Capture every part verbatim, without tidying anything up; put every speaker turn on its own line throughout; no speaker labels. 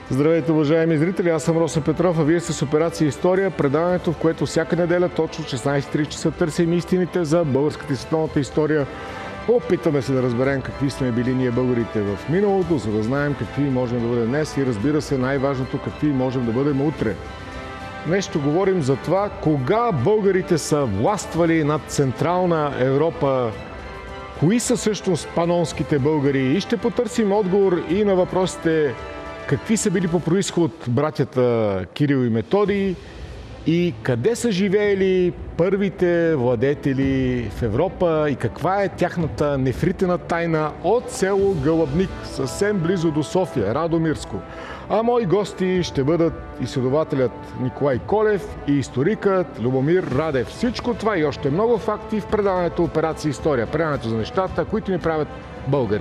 Здравейте, уважаеми зрители! Аз съм Росен Петров, а вие сте с Операция История, предаването, в което всяка неделя точно в шестнайсет и трийсет часа търсим истините за българската и световната история. Опитаме се да разберем какви сме били ние българите в миналото, за да знаем какви можем да бъдем днес и, разбира се, най-важното, какви можем да бъдем утре. Днес ще говорим за това, кога българите са властвали над Централна Европа, кои са всъщност панонските българи, и ще потърсим отговор и на въпросите какви са били по произход братята Кирил и Методий и къде са живеели първите владетели в Европа и каква е тяхната нефритена тайна от село Гълъбник, съвсем близо до София, Радомирско. А мои гости ще бъдат изследователят Николай Колев и историкът Любомир Радев. Всичко това и още много факти в предаването Операция История. Предаването за нещата, които ни правят българи.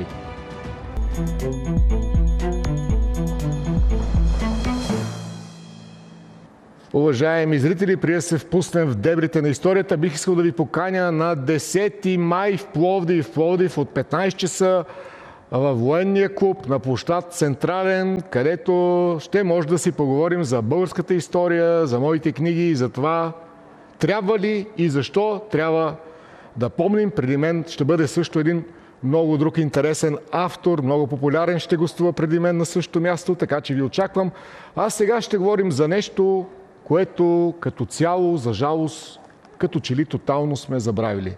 Уважаеми зрители, преди да се впуснем в дебрите на историята, бих искал да ви поканя на десети май в Пловдив, в Пловдив от петнайсет часа във военния клуб на площад Централен, където ще може да си поговорим за българската история, за моите книги и за това трябва ли и защо трябва да помним. Преди мен ще бъде също един много друг интересен автор, много популярен, ще гостува преди мен на същото място, така че ви очаквам. А сега ще говорим за нещо, което като цяло, за жалост, като че ли тотално сме забравили.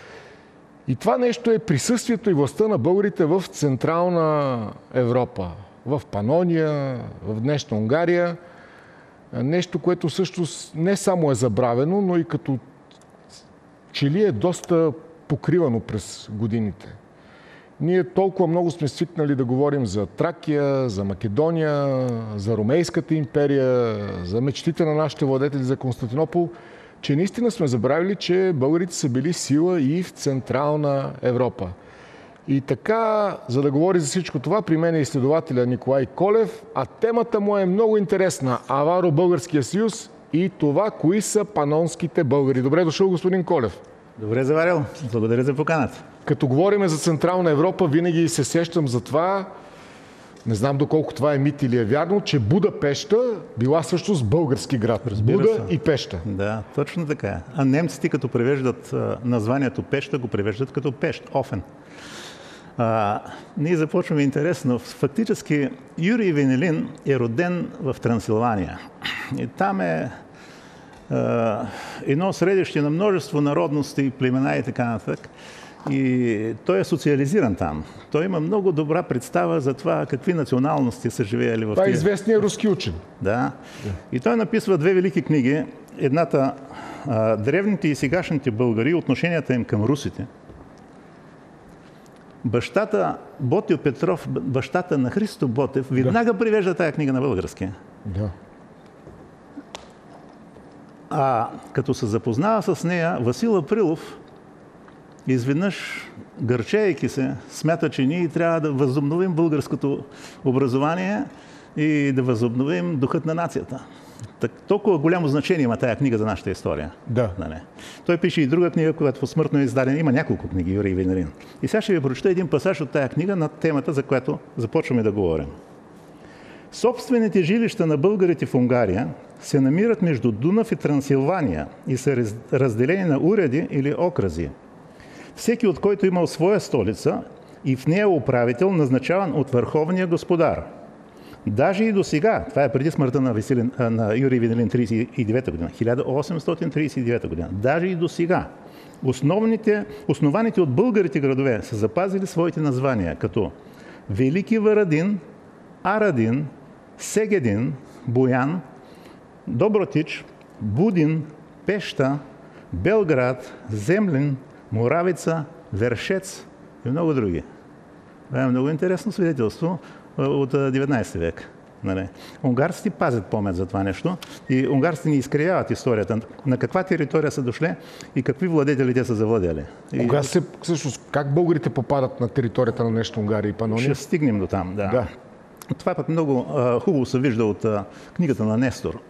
И това нещо е присъствието и властта на българите в Централна Европа, в Панония, в днешна Унгария. Нещо, което също не само е забравено, но и като че ли е доста покривано през годините. Ние толкова много сме свикнали да говорим за Тракия, за Македония, за Ромейската империя, за мечтите на нашите владетели за Константинопол, че наистина сме забравили, че българите са били сила и в Централна Европа. И така, за да говори за всичко това, при мен е изследователя Николай Колев, а темата му е много интересна – Аваро-Българския съюз и това, кои са панонските българи. Добре дошъл, господин Колев.
Добре заварил. Благодаря за поканата. Като
говорим за Централна Европа, винаги се сещам за това, не знам доколко това е мит или е вярно, че Будапеща била също с български град.
Разбира
Буда
се.
И Пеща.
Да, точно така. А немците, като превеждат названието Пеща, го превеждат като Пещ, Офен. А, ние започваме интересно. Фактически Юрий Венелин е роден в Трансилвания. И там е а, едно средище на множество народности, племена и така нататък. И той е социализиран там. Той има много добра представа за това какви националности са живеели в
това
тия.
Това е известният руски учен.
Да. И той написва две велики книги. Едната а, древните и сегашните българи, отношенията им към русите. Бащата Ботьо Петров, бащата на Христо Ботев, веднага да. Привежда тая книга на български.
Да.
А като се запознава с нея, Васил Априлов изведнъж, гърчейки се, смята, че ние трябва да възобновим българското образование и да възобновим духът на нацията. Так, толкова голямо значение има тая книга за нашата история.
Да.
Да не. Той пише и друга книга, която посмъртно е издадена. Има няколко книги, Юрий Венелин. И сега ще ви прочета един пасаж от тая книга на темата, за която започваме да говорим. Собствените жилища на българите в Унгария се намират между Дунав и Трансилвания и са разделени на уреди или окрази, всеки от който имал своя столица и в нея управител, назначаван от върховния господар. Даже и до сега, това е преди смъртта на, Веселин, на Юрий Венелин трийсет и девета година, хиляда осемстотин трийсет и девета година, даже и до сега, основните, основаните от българите градове са запазили своите названия, като Велики Варадин, Арадин, Сегедин, Боян, Добротич, Будин, Пеща, Белград, Землин, Моравица, Вершец и много други. Това е много интересно свидетелство от деветнайсети век. Нали? Унгарците пазят памет за това нещо и унгарците ни изкривяват историята. На каква територия са дошли и какви владетели те са завладели.
Кога се, всъщност, как българите попадат на територията на днешна Унгария и Панония?
Ще стигнем до там, да.
да.
Това пък много а, хубаво се вижда от а, книгата на Нестор.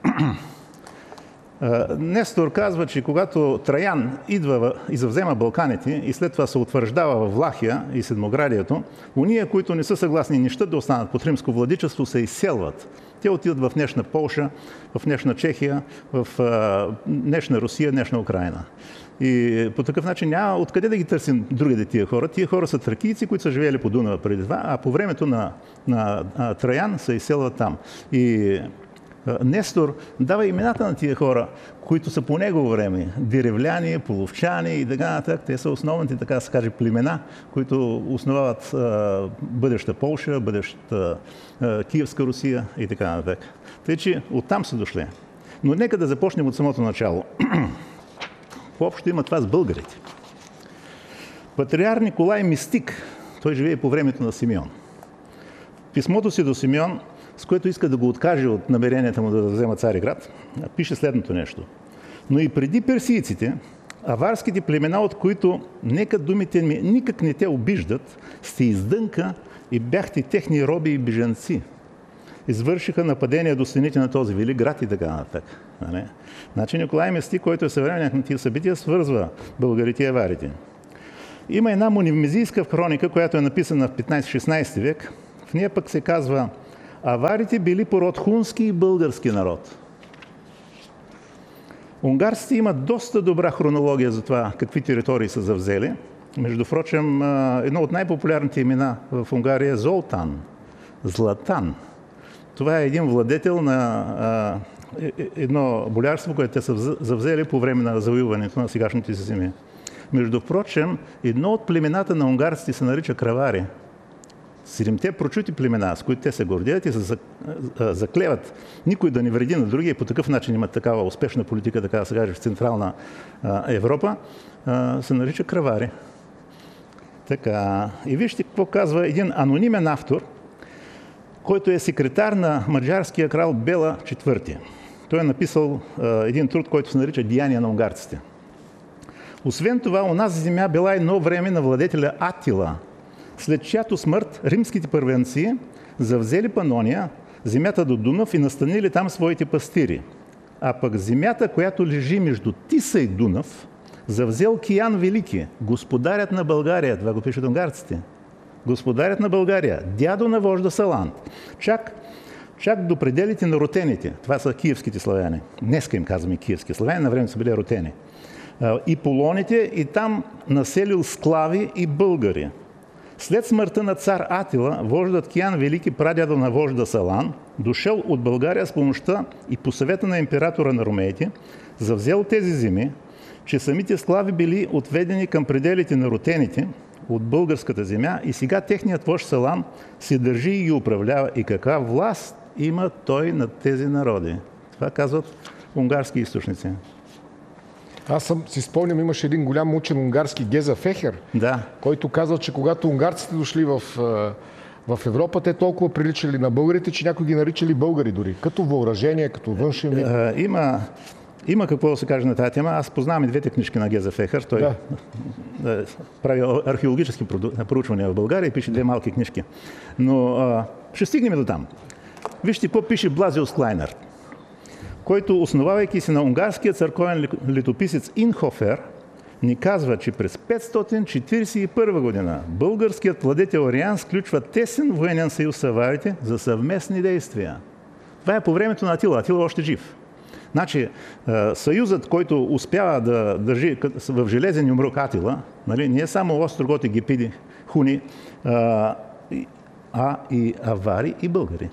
Нестор казва, че когато Траян идва и завзема Балканите и след това се утвърждава в Влахия и Седмоградието, уния, които не са съгласни нища да останат под римско владичество, се изселват Те отиват в днешна Полша, в днешна Чехия, в а, днешна Русия, днешна Украина. И по такъв начин няма откъде да ги търсим другите тия хора. Тия хора са тракийци, които са живели по Дунава преди това, а по времето на, на а, Траян се изселват там. И а, Нестор дава имената на тия хора, които са по негово време. Деревляни, половчани и така нататък. Те са основните, така да се каже, племена, които основават а, бъдеща Полша, бъдеща а, Киевска Русия и така нататък. Тъй, че оттам са дошли. Но нека да започнем от самото начало. Общо има това с българите. Патриар Николай Мистик, той живее по времето на Симеон. В писмото си до Симеон, с което иска да го откаже от намеренията му да взема Цариград, пише следното нещо. Но и преди персийците, аварските племена, от които нека думите ми никак не те обиждат, сте издънка и бяхте техни роби и бежанци. Извършиха нападения до стените на този велик град и така нататък. Значи Николай Мистик, който е съвременник на тия събития, свързва българите и аварите. Има една монимезийска хроника, която е написана в петнайсети-шестнайсети век. В нея пък се казва: аварите били пород хунски и български народ. Унгарците имат доста добра хронология за това какви територии са завзели. Между прочим, едно от най-популярните имена в Унгария е Золтан, Златан. Това е един владетел на а, едно болярство, което те са завзели по време на завоюването на сегашните си земи. Между прочим, едно от племената на унгарците се нарича кравари. Седемте прочути племена, с които те се гордеят и се заклеват никой да не вреди на другия, и по такъв начин имат такава успешна политика, така да се каже, в Централна а, Европа, а, се нарича кравари. Така. И вижте какво казва един анонимен автор, който е секретар на маджарския крал Бела четвърти. Той е написал а, един труд, който се нарича Деяния на унгарците. Освен това, онази земя била едно време на владетеля Атила, след чиято смърт римските първенци завзели Панония, земята до Дунав, и настанили там своите пастири. А пък земята, която лежи между Тиса и Дунав, завзел Киян Велики, господарят на България. Това го пишат унгарците. Господарят на България, дядо на вожда Салант. Чак, чак до пределите на рутените. Това са киевските славяни. Днеска им казваме киевски славяни, на време са били рутени. И полоните, и там населил склави и българи. След смъртта на цар Атила, вождат Киян Велики, прадядо на вожда Салан, дошъл от България с помощта и по съвета на императора на ромеите, завзел тези земи, че самите склави били отведени към пределите на рутените от българската земя, и сега техният вожд Салан се държи и ги управлява. И каква власт има той над тези народи? Това казват унгарски източници.
Аз съм, си спомням, имаше един голям учен унгарски, Геза Фехер,
да,
който казал, че когато унгарците дошли в, в Европа, те толкова приличали на българите, че някои ги наричали българи дори, като въоръжение, като външен вид.
Има, има какво да се каже на тази тема. Аз познавам и двете книжки на Геза Фехер. Той да. Да, прави археологически проучвания в България и пише две малки книжки. Но а, ще стигнем до там. Вижте какво пише Блазиус Клайнер, който, основавайки се на унгарския църковен летописец Инхофер, ни казва, че през петстотин четиридесет и първа година българският владетел Ариан сключва тесен военен съюз с аварите за съвместни действия. Това е по времето на Атила. Атила е още жив. Значи, съюзът, който успява да държи в железен юмрук Атила, нали, не е само остроготи, гепиди, хуни, а, а и авари и българи.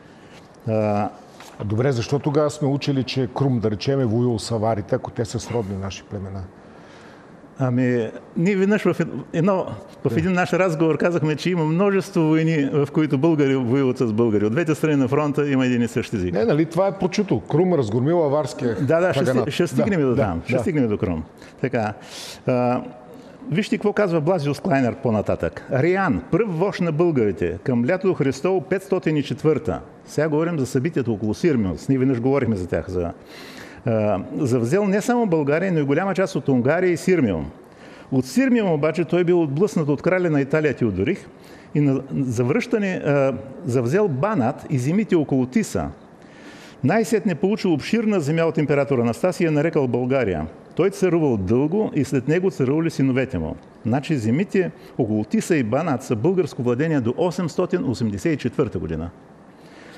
А,
Добре, защо тогава сме учили, че Крум, да речем, е воювал с аварите, ако те са сродни наши племена?
Ами, ние веднъж в, едно, в един наш разговор казахме, че има множество войни, в които българи воюват с българи. От двете страни на фронта има един и същ език.
Не, нали, това е прочуто. Крум разгромил аварския.
Да, да, ще, ще стигнем
да,
до там.
Да,
ще да. стигнем до Крум. Така. А, вижте какво казва Блазиус Клайнер по-нататък. Ариан, пръв вожд на българите, към лятото Христово петстотин и четвърта. Сега говорим за събитията около Сирмиус. Ние веднъж говорихме за тях. За, а, завзел не само България, но и голяма част от Унгария и Сирмиум. От Сирмиум обаче той бил отблъснат от краля на Италия Теодорих и на завръщане а, завзел Банат и земите около Тиса. Най-сетне получил обширна земя от император Анастасия и я нарекал България. Той царувал дълго и след него царували синовете му. Значи земите около Тиса и Банат са българско владение до осемстотин осемдесет и четвърта година.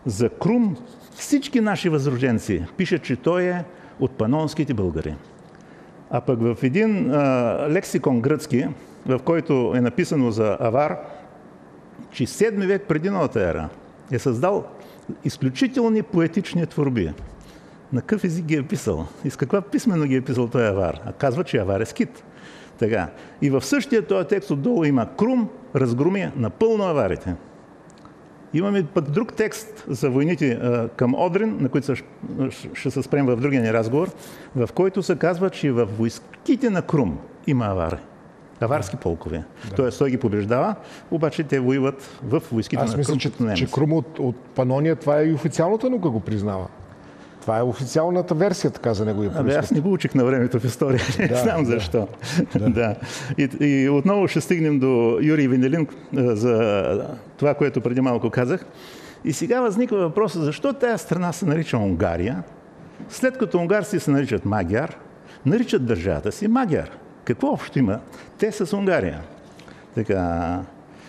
За Крум всички наши възрожденци пишат, че той е от панонските българи. А пък в един а, лексикон гръцки, в който е написано за Авар, че седми век преди новата ера е създал изключителни поетични творби. На какъв език ги е писал? И с каква писмено ги е писал той Авар? А казва, че Авар е скит. Така. И в същия този текст отдолу има Крум разгроми напълно аварите. Имаме пък друг текст за войните а, към Одрин, на които ще се спрем в другия ни разговор, в който се казва, че в войските на Крум има авари. Аварски полкове. Да. Тоест той ги побеждава, обаче те воюват в войските
Аз
на
мисля,
Крум.
че, че Крум от, от Панония, това е и официалната наука го признава. Това е официалната версия, така за неговия происход.
Абе, аз не го учих на времето в история, не да, знам да. защо. Да. да. И, и отново ще стигнем до Юрий Венелин за това, което преди малко казах. И сега възниква въпросът, защо тая страна се нарича Унгария, след като унгарци се наричат Магяр, наричат държавата си Магяр. Какво общо има те с Унгария? Така...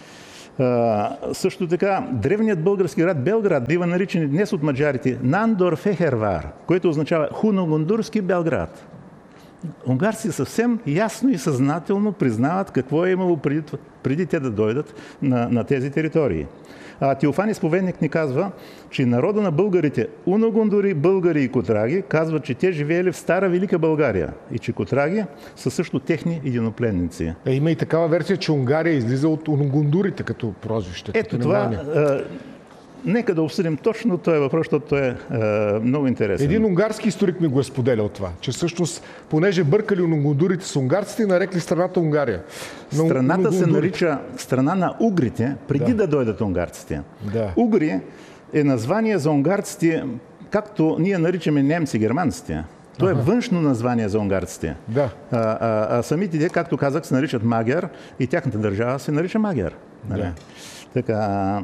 Uh, също така, древният български град Белград бива наричан днес от маджарите Нандорфехервар, което означава хуногундурски Белград. Унгарци съвсем ясно и съзнателно признават какво е имало преди, преди те да дойдат на, на тези територии. А Теофан Изповедник ни казва, че народа на българите, уногундури, българи и котраги, казват, че те живеели в стара Велика България и че котраги са също техни единопленници.
Е, има и такава версия, че Унгария излиза от уногундурите като прозвище.
Ето
като
това... А, нека да обсъдим точно този въпрос, защото той е а, много интересен.
Един унгарски историк ми го е споделял това, че всъщност, понеже бъркали уногундурите с унгарците, нарекли страната Унгария. Но
страната се нарича страна на угрите, преди да, да дойдат унгарците.
Да.
Угри е название за унгарците, както ние наричаме немци германците. То е ага. външно название за унгарците.
Да.
А, а, а самите те, както казах, се наричат Магяр и тяхната държава се нарича Магяр.
Да.
Така...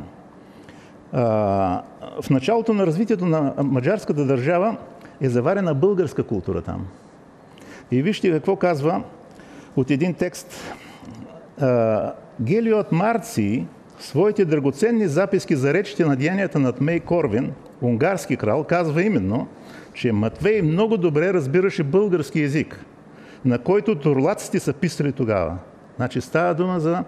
Uh, в началото на развитието на маджарската държава е заварена българска култура там. И вижте какво казва от един текст. Uh, Гелиот Марций в своите драгоценни записки за речите на деянията над Мей Корвин, унгарски крал, казва именно, че Матвей много добре разбираше български език, на който турлаците са писали тогава. Значи става дума за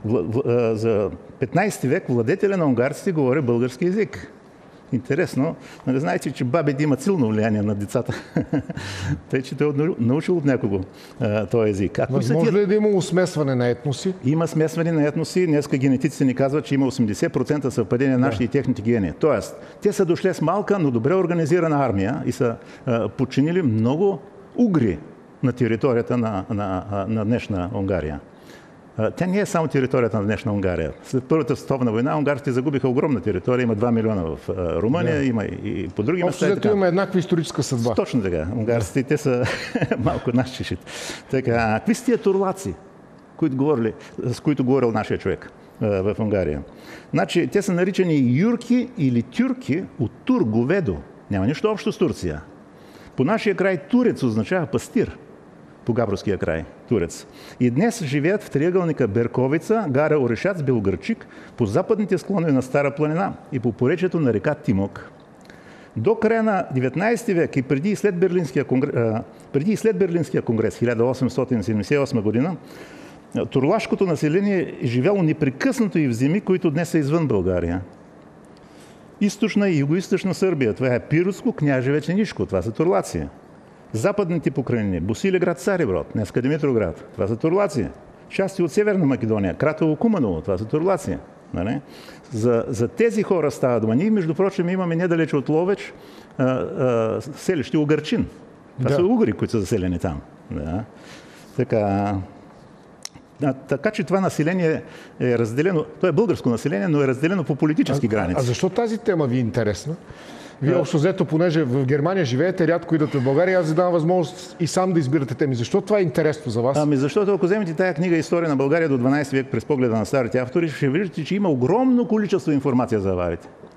за петнайсети век владетеля на унгарците говори български език. Интересно. Нали знаете, че бабите имат силно влияние на децата. Тъй, че той е научил от някого този език.
Възможно ли е да има смесване на етноси?
Има смесване на етноси. Днеска генетиците ни казват, че има осемдесет процента съвпадение на нашите да. и техните гени. Тоест, те са дошли с малка, но добре организирана армия и са а, подчинили много угри на територията на, на, на днешна Унгария. Тя не е само територията на днешна Унгария. След Първата световна война унгарците загубиха огромна територия. Има два милиона в Румъния, да. има и по други места.
Общо има еднаква историческа съдба.
Точно така. Унгарците, те са малко наши. Така, какви са тия турлаци, които говорили, с които говорил нашия човек в Унгария? Значи, те са наричани юрки или тюрки от тур, говедо. Няма нищо общо с Турция. По нашия край турец означава пастир. По Габровския край, турец. И днес живеят в триъгълника Берковица, гара Орешац, Белоградчик, по западните склонове на Стара планина и по поречието на река Тимок. До края на деветнайсети век и преди и след Берлинския конгрес, преди и след Берлинския конгрес хиляда осемстотин седемдесет и осма година, турлашкото население е живяло непрекъснато и в земи, които днес са извън България. Източна и югоизточна Сърбия, това е Пиротско, Княжевец и Нишко, това са турлаци. Западните покрайнини, Босилеград, Цариброд, днеска Димитроград, това са турлаци. Части от Северна Македония, Кратово, Куманово, това са турлаци. Нали? За, за тези хора става дума. Ние, между прочим, имаме недалече от Ловеч а, а, селище Угърчин. Това да. са угри, които са заселени там. Да. Така, а, така че това население е разделено, то е българско население, но е разделено по политически
а,
граници.
А защо тази тема ви е интересна? Вие общо взето, понеже в Германия живеете, рядко идвате в България, аз ви давам възможност и сам да избирате теми. Защо това е интересно за вас?
Ами защото ако вземете тая книга "История на България до дванайсети век" през погледа на старите автори, ще виждате, че има огромно количество информация за аварите.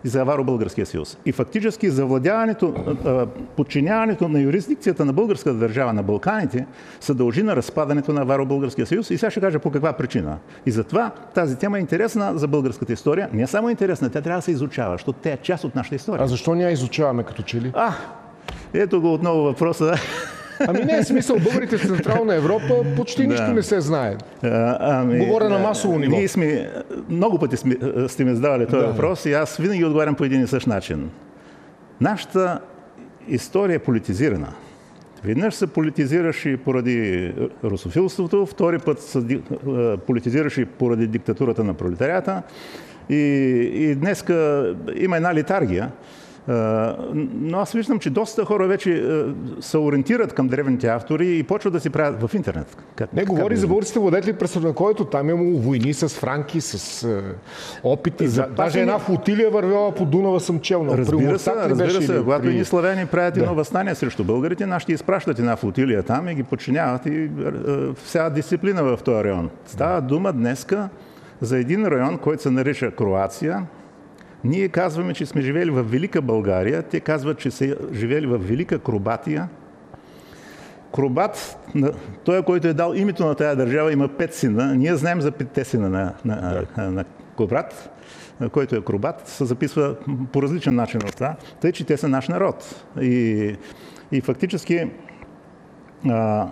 и за Аваро-Българския съюз. И фактически завладяването, подчиняването на юрисдикцията на българската държава на Балканите се дължи на разпадането на Аваро-Българския съюз. И сега ще кажа по каква причина. И затова тази тема е интересна за българската история. Не е само интересна, тя трябва да се изучава, защото тя е част от нашата история.
А защо не я изучаваме като че ли?
А, ето го отново въпроса.
Ами не е смисъл, българите в Централна Европа почти нищо да. не се знае.
А, ами,
Говоря на масово ниво.
Ние сме, много пъти сме, сте ми задавали този да. въпрос и аз винаги отговарям по един и същ начин. Нашата история е политизирана. Веднъж се политизираше поради русофилството, втори път се политизираше поради диктатурата на пролетарията и, и днеска има една литаргия. Но аз виждам, че доста хора вече се ориентират към древните автори и почват да си правят в интернет.
Как, не, говори за българските владетели през Средновековието. Там е имало войни с франки, с е, опити. За... Даже една флотилия вървяла по Дунава съм чел.
Разбира се, разбира се. Когато едни славяни правят едно да. възстание срещу българите, нашите изпращат една флотилия там и ги подчиняват и е, вся дисциплина в този район. Става дума днеска за един район, който се нарича Кроация. Ние казваме, че сме живели в Велика България, те казват, че са живели в Велика Кробатия. Кробат, той, който е дал името на тази държава, има пет сина. Ние знаем за петте сина на, на, на, на Кобрат, който е Кробат, се записва по различен начин от това, тъй, че те са наш народ. И, и фактически а,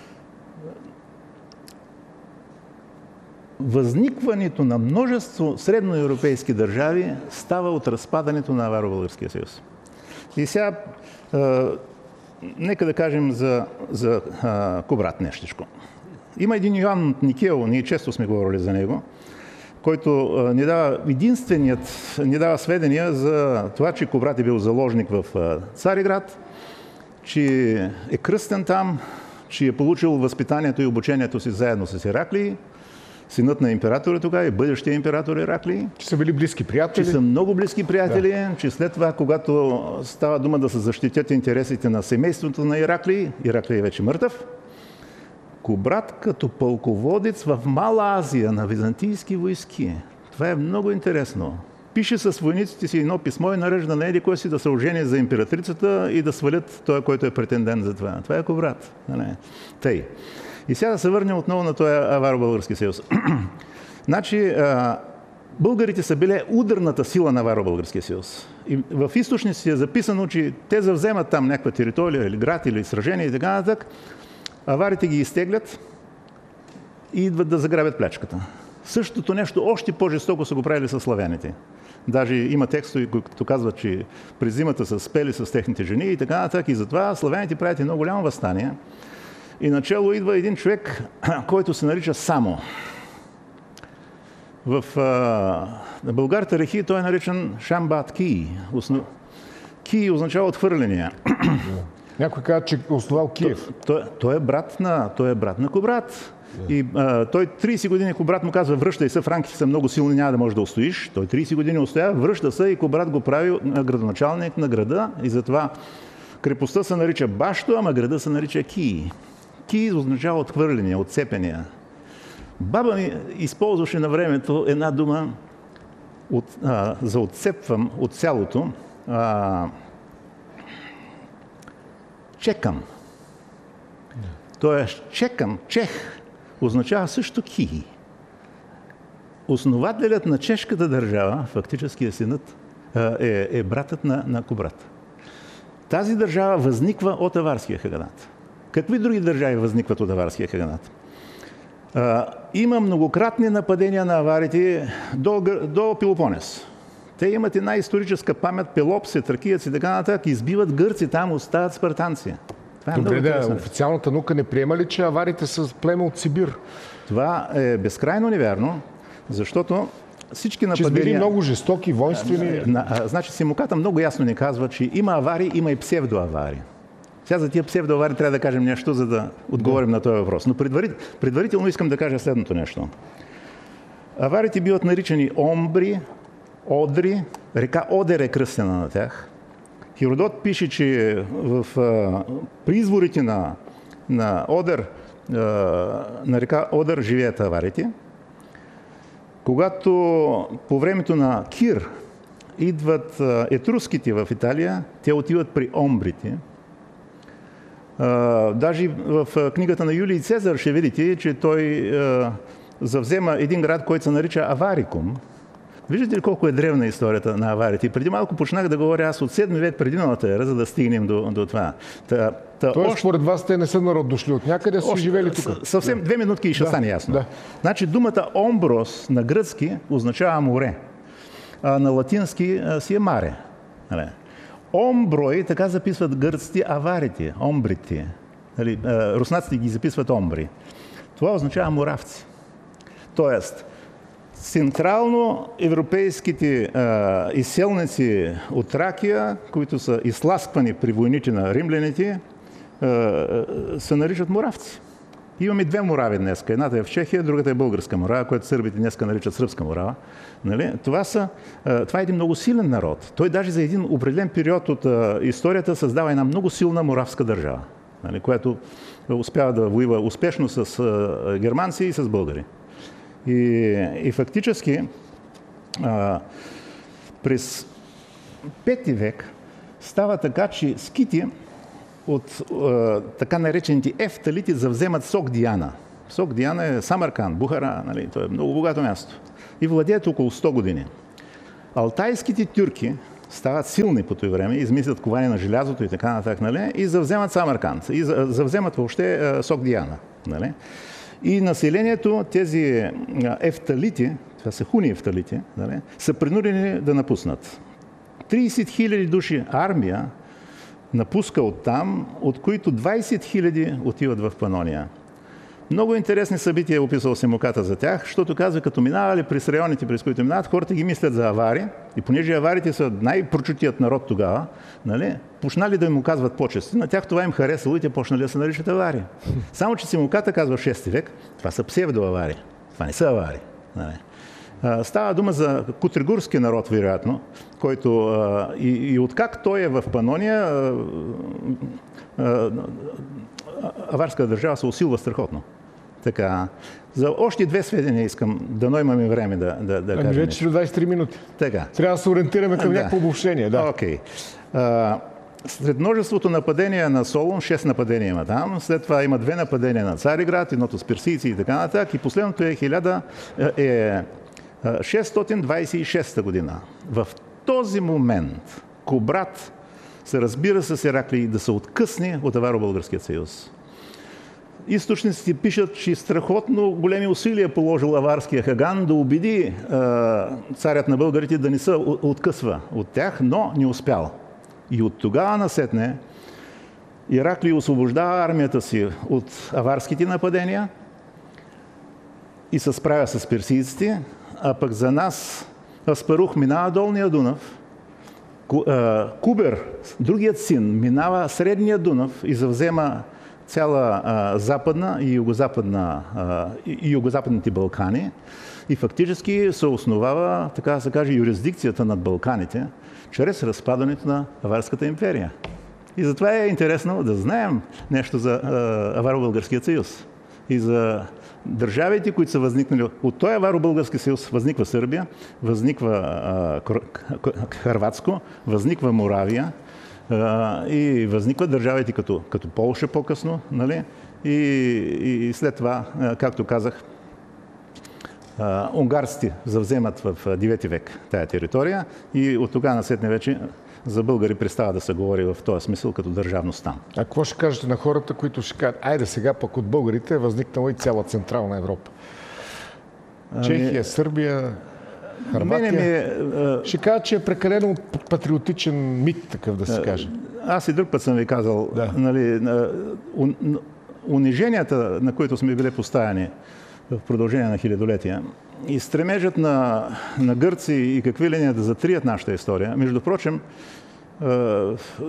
възникването на множество средноевропейски държави става от разпадането на Аваро-Българския съюз. И сега, е, нека да кажем за, за е, Кубрат нещичко. Има един Йоан Никел, ние често сме говорили за него, който е, ни дава единственият, ни дава сведения за това, че Кубрат е бил заложник в е, Цариград, че е кръстен там, че е получил възпитанието и обучението си заедно с Ираклий, синът на императора тогава и бъдещия император Ираклий.
Че са били близки приятели.
Че са много близки приятели, да. Че след това, когато става дума да се защитят интересите на семейството на Ираклий, Ираклий е вече мъртъв, Кубрат като пълководец в Мала Азия на византийски войски. Това е много интересно. Пише с войниците си едно писмо и нарежда на еди кой си да се ожени за императрицата и да свалят той, който е претендент за това. Това е Кубрат. Тъй. И сега да се върнем отново на този Аваро-Български съюз. Значи, българите са били ударната сила на Аваро-Българския съюз. И в източниците е записано, че те завземат там някаква територия или град или сражение и така нататък. Аварите ги изтеглят и идват да заграбят плячката. Същото нещо още по-жестоко са го правили с славяните. Даже има текстове, които казват, че през зимата са спели с техните жени и така нататък. И затова славяните правят едно голямо въстание. И начало идва един човек, който се нарича Само. В а, българите рехи той е наричан Шамбат Ки. Основ... Ки означава отхвърления.
Някой казва, че основал Киев.
Той, той, той, е брат на, той е брат на Кубрат. И а, той трийсет години Кубрат му казва, връщай се, франките са много силни, няма да можеш да устоиш. Той трийсет години устоява, връща се и Кубрат го прави градоначалник на града. И затова крепостта се нарича Башто, ама града се нарича Ки. Ки означава отхвърления, отцепения. Баба ми използваше на времето една дума от, а, за отцепвам от цялото. А, чекам. Тоест, чекам, чех, означава също ки. Основателят на чешката държава, фактически е синът, е, е братът на, на Кубрат. Тази държава възниква от Аварския хаганат. Какви други държави възникват от Аварския хаганат? А, има многократни нападения на аварите до, до Пелопонес. Те имат една историческа памет, Пелопс, Тракиец и така нататък, избиват гърци там, остават спартанци. Това е
Добре, да, официалната наука не приема ли, че аварите са племе от Сибир?
Това е безкрайно невярно, защото всички нападения...
Че били много жестоки, воинствени...
Значи Симоката много ясно ни казва, че има аварии, има и псевдоаварии. Сега за тия псевдоаварии трябва да кажем нещо, за да отговорим да. на този въпрос. Но предварително искам да кажа следното нещо. Аварите биват наричани Омбри, Одри, река Одер е кръстена на тях. Херодот пише, че в, а, при изворите на, на Одер, а, на река Одер живеят аварите. Когато по времето на Кир идват етруските в Италия, те отиват при омбрите. А, даже в книгата на Юлий Цезар ще видите, че той а, завзема един град, който се нарича Аварикум. Виждате ли колко е древна историята на аварите? Преди малко почнах да говоря аз от седми век преди новата ера, за да стигнем до, до това. Та, та,
Тоест,
още...
според вас, те не са народ дошли от някъде, са живели тук.
Съвсем да. Две минутки и ще
да.
стане ясно.
Да.
Значи думата омброс на гръцки означава море, а на латински а, си е маре. Нали? Омброй, така записват гърците аварите, омбрите. Нали? Руснаците ги записват омбри. Това означава моравци. Тоест, централно европейските а, изселници от Тракия, които са изтласквани при войните на римляните, а, а, се наричат моравци. Имаме две морави днес. Едната е в Чехия, другата е българска морава, която сърбите днес наричат сръбска морава. Нали? Това, са, а, това е един много силен народ. Той даже за един определен период от а, историята създава една много силна моравска държава, нали? Която успява да воюва успешно с а, германци и с българи. И, и фактически а, през пети век става така, че скити от а, така наречените ефталити завземат Согдияна. Согдияна е Самарканд, Бухара, нали? То е много богато място. И владеят около сто години. Алтайските тюрки стават силни по това време, измислят ковани на желязото и така нататък, нали? И завземат Самарканд. И завземат въобще а, Согдияна. Нали? И населението, тези ефталити, това са хуни ефталити, нали, са принудени да напуснат. трийсет хиляди души армия напуска оттам, от които двайсет хиляди отиват в Панония. Много интересни събития е описал Семоката за тях, защото казва, като минавали през районите, през които минават, хората ги мислят за авари, и понеже аварите са най-прочутият народ тогава, нали, почнали да им оказват почести, на тях това им харесало и те почнали да се наричат авари. Само че Семоката казва в шести век, това са псевдоавари, това не са авари. Нали. Става дума за кутригурски народ, вероятно, който и, и откак той е в Панония, аварска държава се усилва страхотно. Така, за още две сведения искам, дано имаме време да, да, да кажем.
Ами вече двайсет и три минути.
Така.
Трябва да се ориентираме към
да.
някакво обобщение. Да.
Окей. Okay. След множеството нападения на Солун, шест нападения има там, след това има две нападения на Цариград, едното с персийци и така нататък, и последното е, хиляда, е шестстотин двайсет и шеста година. В този момент Кубрат се разбира с Ираклий да се откъсне от Аваро-Българския съюз. Източниците пишат, че страхотно големи усилия положил аварския Хаган да убеди е, царят на българите да не се откъсва от тях, но не успял. И от тогава насетне Ираклий освобождава армията си от аварските нападения и се справя с персийците, а пък за нас Аспарух минава долния Дунав, Кубер, другият син, минава средния Дунав и завзема цяла а, западна и, югозападна, а, и югозападните Балкани и фактически се основава, така да се каже, юрисдикцията над Балканите, чрез разпадането на Аварската империя. И затова е интересно да знаем нещо за а, Аваро-Българския съюз и за държавите, които са възникнали от този Аваро-Български съюз. Възниква Сърбия, възниква а, Хърватско, възниква Моравия, Uh, и възникват държавите като, като Полша по-късно, нали? и, и, и след това, uh, както казах, uh, унгарците завземат в девети век тая територия и от тогава насетне вече за българи престава да се говори в този смисъл като държавност там.
А какво ще кажете на хората, които ще кажат, айде сега пък от българите е възникнала и цяла Централна Европа? Чехия, а, Сърбия... Харватия. Ми е, а... Ще кажа, че е прекалено патриотичен мит, такъв да се каже.
Аз и друг път съм ви казал,
да.
Нали, униженията, на които сме били поставени в продължение на хилядолетия и стремежът на, на гърци и какви ли не да затрият нашата история. Между прочим, а,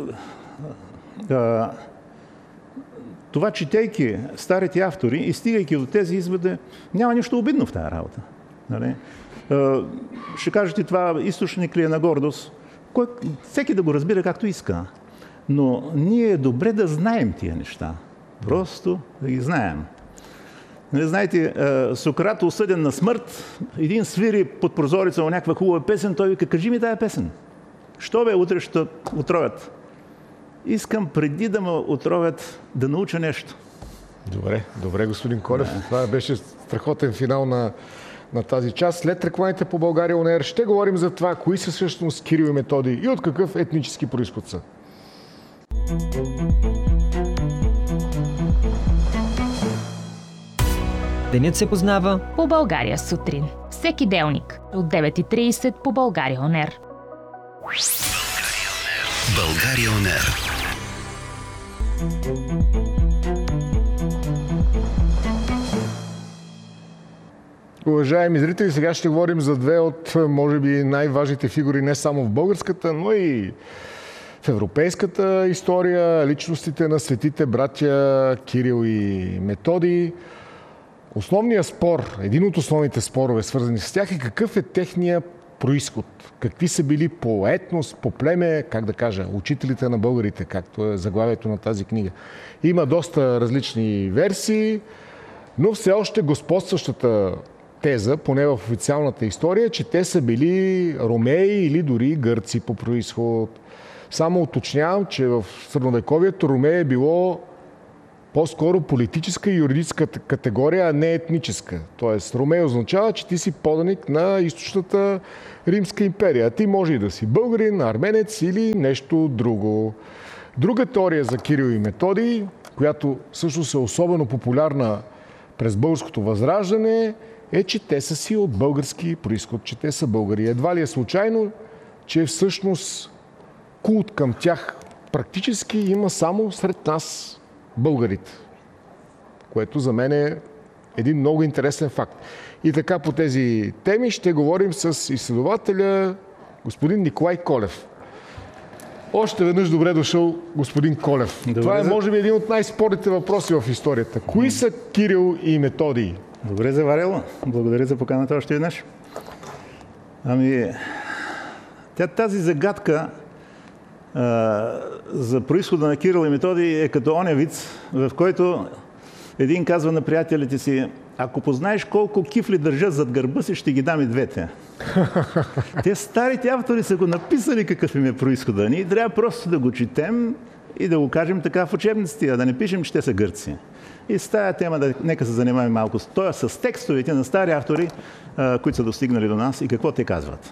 а, това четейки старите автори и стигайки до тези изводи, няма нищо обидно в тази работа. Нали? Ще кажете, това източник ли е на гордост? Кой, всеки да го разбира както иска. Но ние е добре да знаем тия неща. Просто да ги знаем. Не знаете, Сократ, осъден на смърт, един свири под прозореца на някаква хубава песен, той вика: кажи ми тая песен. Що бе, утре ще отровят? Искам преди да ме отровят да науча нещо.
Добре, добре, господин Колев. Да. Това беше страхотен финал на, на тази част. След рекламите по България Он Ер ще говорим за това, кои са всъщност Кирил и Методий и от какъв етнически произход са.
Денят се познава
по България сутрин. Всеки делник от девет и трийсет по България Он Ер.
България Он Ер.
Уважаеми зрители, сега ще говорим за две от, може би, най-важните фигури не само в българската, но и в европейската история, личностите на светите братя Кирил и Методий. Основният спор, един от основните спорове, свързани с тях, е какъв е техния произход. Какви са били по етнос, по племе, как да кажа, учителите на българите, както е заглавието на тази книга. Има доста различни версии, но все още господстващата теза, поне в официалната история, че те са били ромеи или дори гърци по произход. Само уточнявам, че в средновековието Ромея е било по-скоро политическа и юридическа категория, а не етническа. Тоест, Ромей означава, че ти си поданик на източната Римска империя. А ти може и да си българин, арменец или нещо друго. Друга теория за Кирил и Методий, която всъщност е особено популярна през българското възраждане, е, че те са си от български произход, че те са българи. Едва ли е случайно, че всъщност култ към тях практически има само сред нас, българите, което за мен е един много интересен факт. И така по тези теми ще говорим с изследователя господин Николай Колев. Още веднъж добре дошъл, господин Колев. Добре, това е, може би, един от най-спорните въпроси в историята. Кои са Кирил и Методий?
Добре заварил. Благодаря за поканата още веднъж. Ами, тя, тази загадка а, за произхода на Кирил и Методий е като оня виц, в който един казва на приятелите си: ако познаеш колко кифли държа зад гърба си, ще ги дам и двете. Те старите автори са го написали какъв им е произхода. Ние трябва просто да го четем и да го кажем така в учебниците, а да не пишем, че те са гърци. И с тая тема да, нека се занимаваме малко с, с текстовете на стари автори, а, които са достигнали до нас и какво те казват.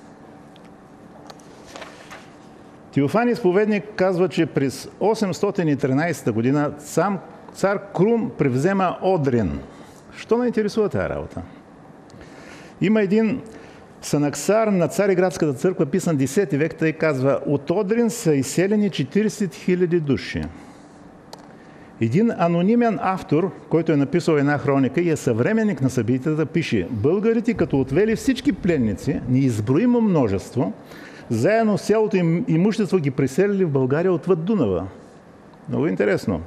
Теофани Споведник казва, че през осемстотин и тринадесета година сам цар Крум превзема Одрин. Що ме интересува тази работа? Има един санаксар на Цариградската църква, писан десети век, тъй казва: от Одрин са изселени четиридесет хиляди души. Един анонимен автор, който е написал една хроника и е съвременник на събитията, пише: българите, като отвели всички пленници, неизброимо множество, заедно с цялото им имущество ги преселили в България отвъд Дунава. Много интересно.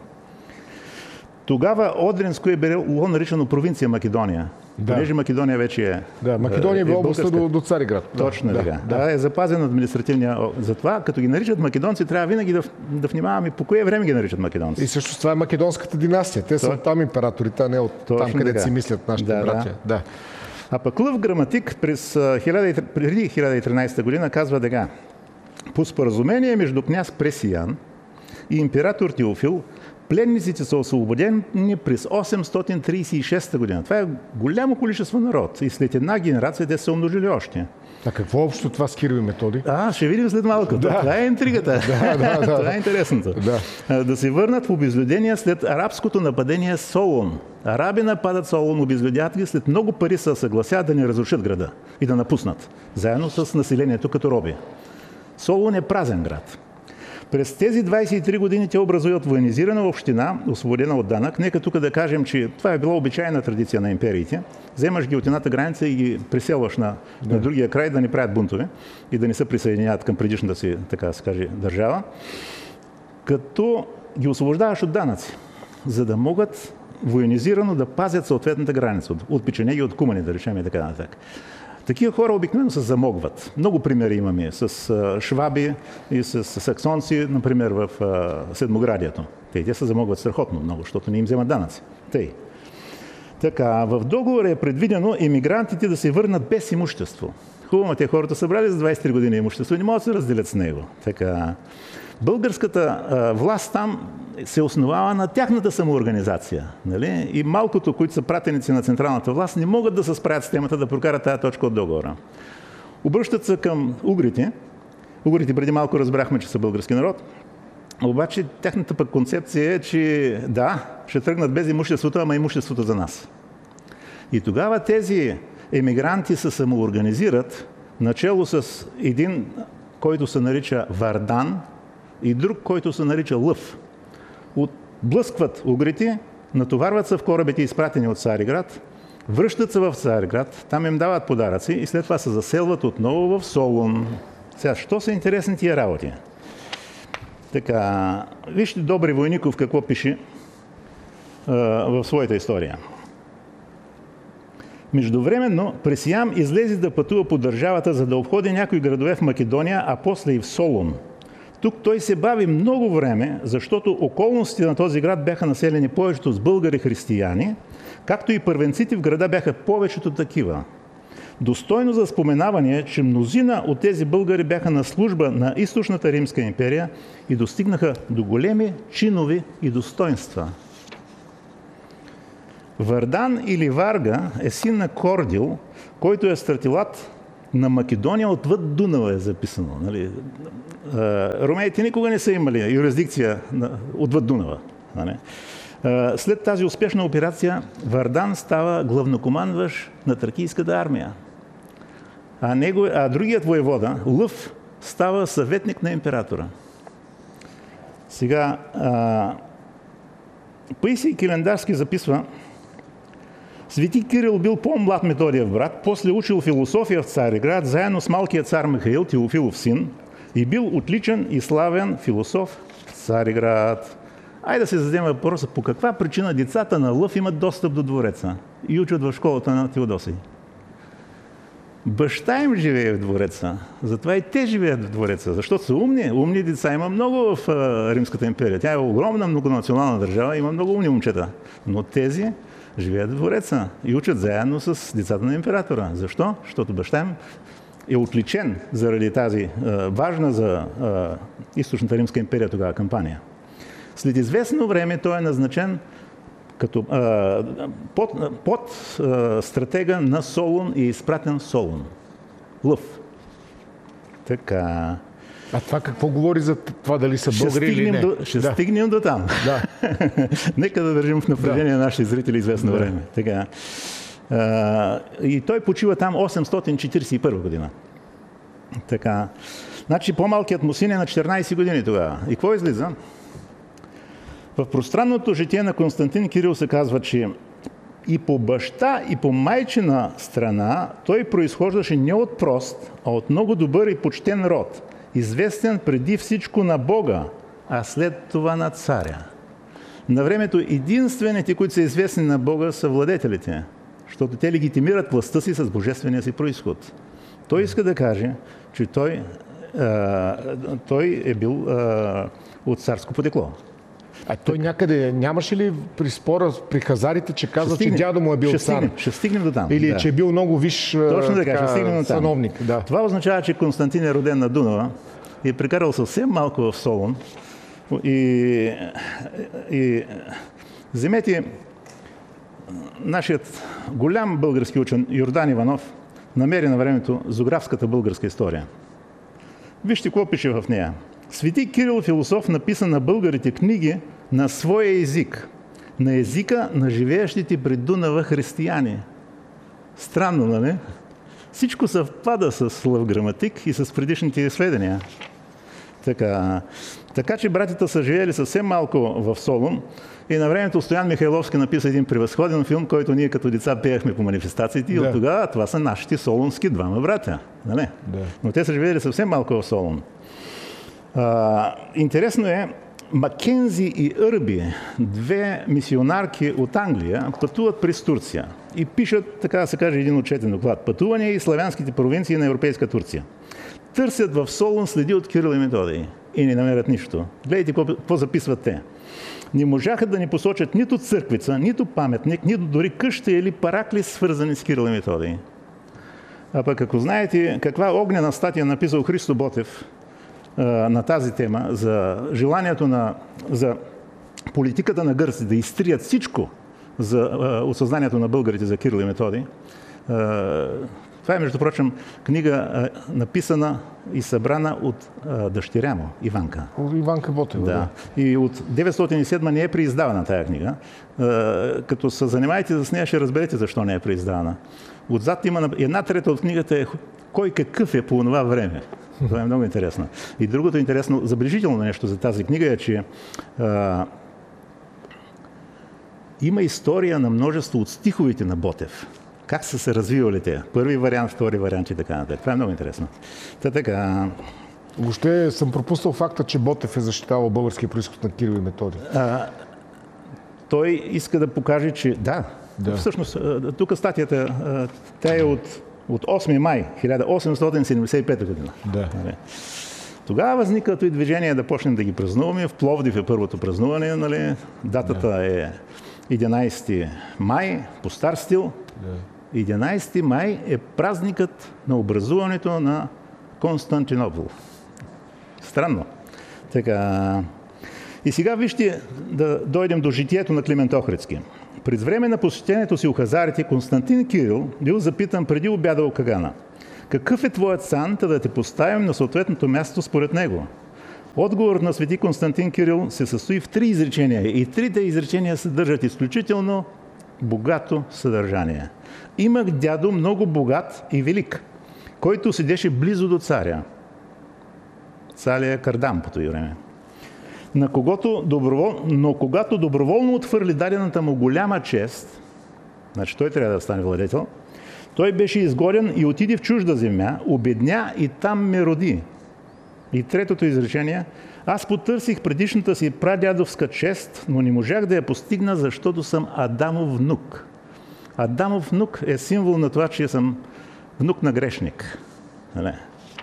Тогава Одринско е било наричано провинция Македония. Да. Понеже Македония вече е...
Да, Македония е била областта до, до Цариград.
Точно
да,
така.
Да,
да, е запазен административния... Затова, като ги наричат македонци, трябва винаги да, да внимаваме по кое време ги наричат македонци.
И също това е македонската династия. Те То... са там императорите, а не от Точно там, където така. Си мислят нашите
да,
братя. Да.
Да. А пък Лъв Граматик през преди хиляда и тринадесета година казва така: по споразумение между княз Пресиян и император Теофил, пленниците са освободени през осемстотин тридесет и шеста година. Това е голямо количество народ. И след една генерация те са умножили още.
А какво общо това с Кирил и Методий?
А, ще видим след малко. Да. Това е интригата.
Да, да, да.
Това е интересното. Да. Да се върнат в обезлюдение след арабското нападение Солун. Араби нападат Солун, обезлюдят ги, след много пари се съгласяват да не разрушат града и да напуснат, заедно с населението като роби. Солун е празен град. През тези двадесет и три години те образуват военизирана община, освободена от данък. Нека тук да кажем, че това е била обичайна традиция на империите. Вземаш ги от едната граница и ги преселваш на, да. на другия край, да не правят бунтове и да не се присъединяват към предишната си, така да се каже, държава, като ги освобождаваш от данъци, за да могат военизирано да пазят съответната граница, от печенеги, от кумани, да речем и така нататък. Такива хора обикновено се замогват. Много примери имаме с а, шваби и с, с саксонци, например, в а, Седмоградието. Те, те се замогват страхотно много, защото не им вземат данъци. Тъй. Така, в договора е предвидено имигрантите да се върнат без имущество. Хубаво, те хората събрали за двайсет и три години имущество, не могат да се разделят с него. Така, българската а, власт там се основава на тяхната самоорганизация. Нали? И малкото, които са пратеници на централната власт, не могат да се справят с темата да прокарат тази точка от договора. Обръщат се към угрите. Угрите преди малко разбрахме, че са български народ. Обаче тяхната пък концепция е, че да, ще тръгнат без имуществото, ама имуществото за нас. И тогава тези емигранти се самоорганизират, начело с един, който се нарича Вардан, и друг, който се нарича Лъв. Отблъскват угрите, натоварват се в корабите, изпратени от Цариград, връщат се в Цариград, там им дават подаръци и след това се заселват отново в Солун. Сега, що са интересни тия работи? Така, вижте Добри Войников какво пише а, в своята история. Междувременно Пресиям излезе да пътува по държавата, за да обходи някои градове в Македония, а после и в Солун. Тук той се бави много време, защото околностите на този град бяха населени повечето с българи християни, както и първенците в града бяха повечето такива. Достойно за споменаване е, че мнозина от тези българи бяха на служба на Източната Римска империя и достигнаха до големи чинови и достоинства. Вардан или Варга е син на Кордил, който е стратилат на Македония отвъд Дунава, е записано. Нали? Ромеите никога не са имали юрисдикция отвъд Дунава. Нали? След тази успешна операция Вардан става главнокомандващ на Тракийската армия. А, него, а другият воевода, Лъв, става съветник на императора. Сега, Паисий Килендарски записва: Свети Кирил бил по-млад Методиев брат, после учил философия в Цариград, заедно с малкият цар Михаил, Теофилов син, и бил отличен и славен философ в Цариград. Айде да се зададем въпроса, по каква причина децата на Лъв имат достъп до двореца и учат в школата на Теодосий. Баща им живее в двореца, затова и те живеят в двореца, защото са умни. Умни деца има много в а, Римската империя. Тя е огромна многонационална държава, има много умни момчета. Но тези живеят в двореца и учат заедно с децата на императора. Защо? Защото баща им е отличен заради тази а, важна за а, Източната Римска империя тогава кампания. След известно време той е назначен като а, под, под а, стратега на Солун и е изпратен в Солун. Лъв. Така.
А това какво говори за това дали са българи или не?
До, ще да. стигнем до там.
Да.
Нека да държим в напрежение
да.
нашите зрители известно
да.
време. Така. А, и той почива там осемстотин четиридесет и първа година. Така. Значи по-малкият му син е на четиринайсет години тогава. И какво излиза? В пространното житие на Константин Кирил се казва, че и по баща, и по майчина страна той произхождаше не от прост, а от много добър и почтен род, известен преди всичко на Бога, а след това на царя. На времето единствените, които са известни на Бога, са владетелите, защото те легитимират властта си с божествения си произход. Той иска да каже, че той, а, той е бил а, от царско потекло.
А той някъде нямаше ли при спора при хазарите, че казва, че дядо му е бил
ще
цар?
Стигнем, ще стигнем до там.
Или
да.
че е бил много виш
Точно така,
така,
ще стигнем до там.
сановник. Да.
Това означава, че Константин е роден на Дунава и е прекарал съвсем малко в Солун. И, и вземете нашият голям български учен Йордан Иванов намери на времето зоографската българска история. Вижте какво пише в нея. Свети Кирил философ написа на българите книги на своя език, на езика на живеещите при Дунава християни. Странно, нали? Всичко съвпада с Лъв граматик и с предишните сведения. Така, така че братята са живели съвсем малко в Солун и на времето Стоян Михайловски написа един превъзходен филм, който ние като деца пеяхме по манифестациите и да. От тогава това са нашите солунски двама братя. Нали? Да. Но те са живели съвсем малко в Солун. А, интересно е, Маккензи и Ирби, две мисионарки от Англия, пътуват през Турция и пишат, така да се каже, един отчетен доклад. Пътувания и славянските провинции на европейска Турция. Търсят в Солун следи от Кирил и Методий и не намерят нищо. Гледайте какво записват те. Не можаха да ни посочат нито църквица, нито паметник, нито дори къща или параклис, свързани с Кирил и Методий. А пък ако знаете каква огнена статия написал Христо Ботев а, на тази тема, за желанието на, за политиката на гърците да изтрият всичко за а, осъзнанието на българите за Кирил и Методий, а, това е, между прочим, книга а, написана и събрана от а, дъщеря му, Иванка.
Иванка Ботева,
да.
да.
И от деветстотин и седма не е преиздавана тая книга. А, като се занимаете с нея, ще разберете защо не е преиздавана. Отзад има една трета от книгата е кой какъв е по това време. Това е много интересно. И другото интересно, забележително нещо за тази книга е, че а, има история на множество от стиховете на Ботев. Как са се развивали те? Първи вариант, втори вариант и така нататък. Това е много интересно. Та така.
Въобще съм пропуснал факта, че Ботев е защитавал българския произход на Кирил и Методий.
А, той иска да покаже, че да, да. Всъщност, тук статията, тя е от, от осми май хиляда осемстотин седемдесет и пета година.
Да.
Тогава възниква и движение да почнем да ги празнуваме. В Пловдив е първото празнуване, нали? Датата да. е единайсети май, по стар стил. Да. единайсети май е празникът на образуването на Константинопол. Странно. Така. И сега вижте да дойдем до житието на Климент Охридски. През време на посещението си у хазарите Константин Кирил бил запитан преди обяда у Кагана: какъв е твоят сан, да те поставим на съответното място според него? Отговорът на свети Константин Кирил се състои в три изречения и трите изречения съдържат изключително богато съдържание. Имах дядо много богат и велик, който седеше близо до царя. Царя Кардам по това време. На когото добровол... Но когато доброволно отхвърли дадената му голяма чест, значи той трябва да стане владетел, той беше изгоден и отиде в чужда земя, обедня и там ме роди. И третото изречение: аз потърсих предишната си прадядовска чест, но не можах да я постигна, защото съм Адамов внук. Адамов внук е символ на това, че съм внук на грешник. Не.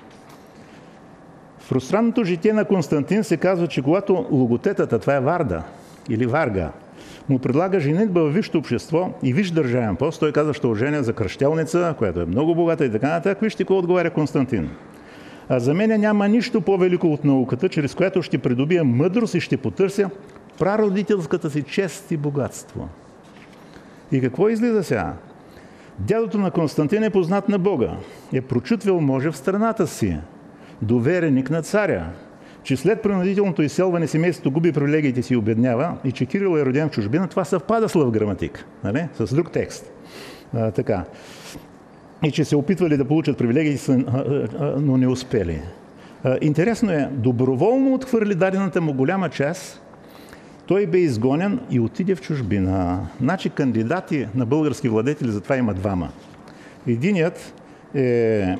В пространното житие на Константин се казва, че когато логотетата, това е Варда или Варга, му предлага женитба във висшето общество и висш държавен пост, той казва, ще оженя за кръщелница, която е много богата и така нататък. Вижте какво отговаря Константин. А за мен няма нищо по-велико от науката, чрез която ще придобия мъдрост и ще потърся прародителската си чест и богатство. И какво излиза сега? Дядото на Константин е познат на Бога, е прочутвал може в страната си, довереник на царя, че след принудителното изселване семейството губи привилегиите си и обеднява, и че Кирил е роден в чужбина, това съвпада с Лъв Граматик, нали? С друг текст. А, така. И че се опитвали да получат привилегиите, но не успели. А, интересно е, доброволно отхвърли дадената му голяма част, той бе изгонен и отиде в чужбина. Значи кандидати на български владетели, затова има двама. Единият е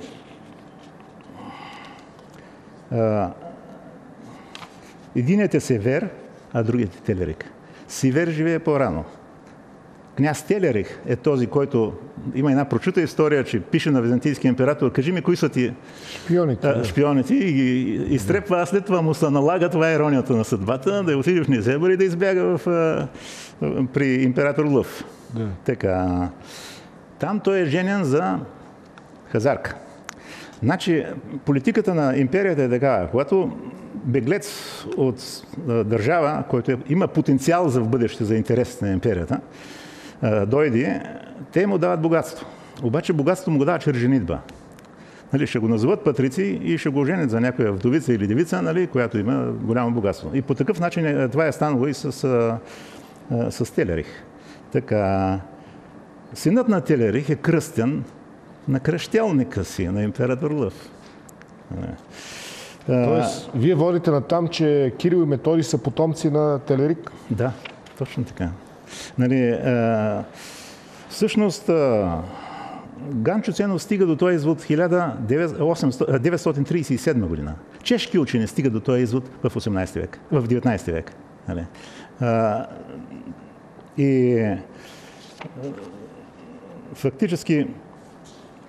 а, единият е Север, а другият е Телерик. Север живее по-рано. Княз Телерих е този, който има една прочута история, че пише на византийския император: кажи ми, кои са ти
шпионите,
а, шпионите и ги изтрепва, а след това му се налага, това е иронията на съдбата, да отиде в Низебър и да избяга в, а, при император Лъв. Да. Така, там той е женен за хазарка. Значи, политиката на империята е такава: когато беглец от а, държава, който е, има потенциал за в бъдеще за интерес на империята, дойде, те му дават богатство. Обаче богатството му го дават чрез женитба. Нали, ще го назоват патрици и ще го женят за някоя вдовица или девица, нали, която има голямо богатство. И по такъв начин това е станало и с, а, а, с Телерих. Така, синът на Телерих е кръстен на кръщелника си, на император Лъв.
Тоест, вие водите на там, че Кирил и Методий са потомци на Телерик?
Да, точно така. Нали, а, всъщност, а, Ганчо Ценов стига до този извод в хиляда деветстотин тридесет и седма година. Чешки учени стига до този извод в осемнайсети век, в деветнайсети век. Нали. А, и а, фактически,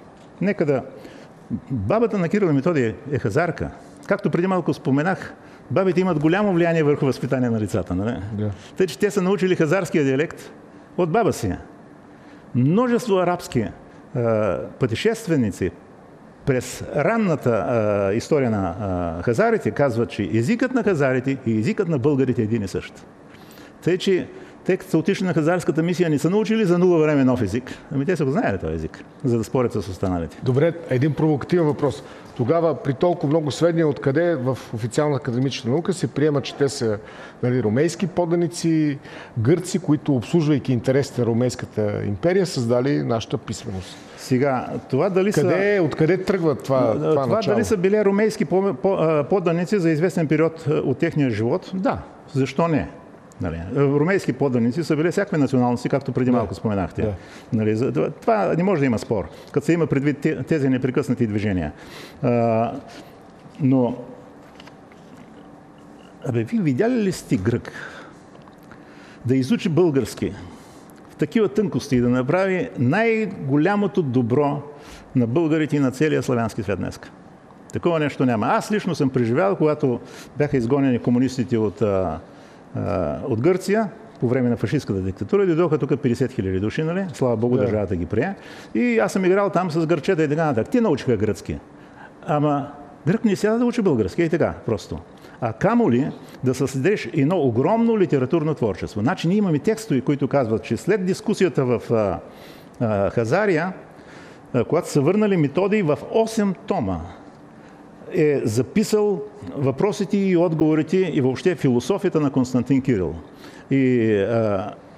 нека да... Бабата на Кирил и Методий е хазарка. Както преди малко споменах, бабите имат голямо влияние върху възпитание на децата. Нали?
Да.
Тъй, че те са научили хазарския диалект от баба си. Множество арабски а, пътешественици през ранната а, история на а, хазарите казват, че езикът на хазарите и езикът на българите е един и същ. Тъй, че те, като са отишли на хазарската мисия, не са научили за нула време нов език. Ами те са го знаели този език, за да спорят с останалите.
Добре, един провокативен въпрос. Тогава при толкова много сведения, откъде в официална академична наука се приема, че те са, нали, ромейски поданици, гърци, които, обслужвайки интересите на Ромейската империя, създали нашата писменост.
Сега, това дали
къде,
са...
Откъде тръгва това, това,
това
начало?
Дали са били ромейски поданици за известен период от техния живот? Да. Защо не? Нали, ромейски поданици са били всякакви националности, както преди да. малко споменахте. Да. Нали, за, това не може да има спор, като се има предвид тези непрекъснати движения. А, но, абе, вие видяли ли сте грък да изучи български в такива тънкости и да направи най-голямото добро на българите и на целия славянски свят днес? Такова нещо няма. Аз лично съм преживял, когато бяха изгонени комунистите от от Гърция по време на фашистката диктатура, дойдоха тук петдесет хиляди души, нали? Слава Богу, да. Държавата ги прие. И аз съм играл там с гърчета и така нататък. Те научиха гръцки. Ама грък не сяда да учи български, и така, просто. А камо ли да създадеш едно огромно литературно творчество. Значи ние имаме текстове, които казват, че след дискусията в а, а, Хазария, а, когато са върнали Методий в осем тома, е записал въпросите и отговорите и въобще философията на Константин Кирил. И а,